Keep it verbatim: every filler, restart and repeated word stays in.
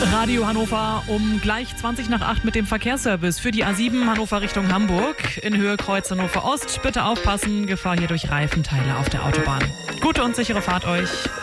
Radio Hannover um gleich zwanzig nach acht mit dem Verkehrsservice für die A sieben Hannover Richtung Hamburg. In Höhe Kreuz Hannover Ost. Bitte aufpassen, Gefahr hier durch Reifenteile auf der Autobahn. Gute und sichere Fahrt euch.